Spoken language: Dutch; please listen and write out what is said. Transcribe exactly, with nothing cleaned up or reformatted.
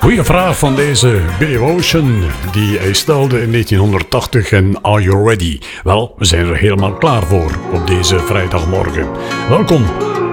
Goeie vraag van deze Billy Ocean, die hij stelde in negentienhonderdtachtig en Are You Ready? Wel, we zijn er helemaal klaar voor op deze vrijdagmorgen. Welkom